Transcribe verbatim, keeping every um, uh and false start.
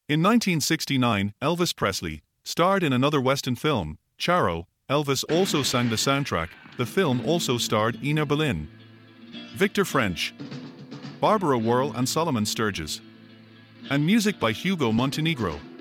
In nineteen sixty-nine, Elvis Presley starred in another Western film, Charo. Elvis also sang the soundtrack. The film also starred Ina Boleyn, Victor French, Barbara Whirl and Solomon Sturges, and music by Hugo Montenegro.